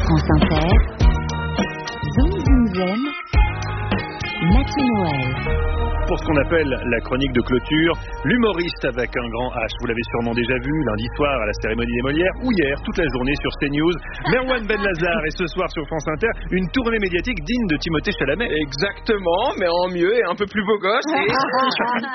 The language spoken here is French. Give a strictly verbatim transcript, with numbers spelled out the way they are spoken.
France Inter, Zoom Zoom Zen, Mathieu Noël. Pour ce qu'on appelle la chronique de clôture, l'humoriste avec un grand H. Vous l'avez sûrement déjà vu lundi soir à la cérémonie des Molières ou hier, toute la journée sur CNews. Merwan Benlazar et ce soir sur France Inter, une tournée médiatique digne de Timothée Chalamet. Exactement, mais en mieux et un peu plus beau gosse. Et...